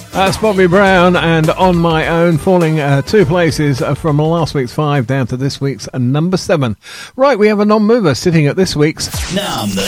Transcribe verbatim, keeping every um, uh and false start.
That's Bobby Brown and On My Own, falling uh, two places uh, from last week's five down to this week's uh, number seven. Right, we have a non-mover sitting at this week's number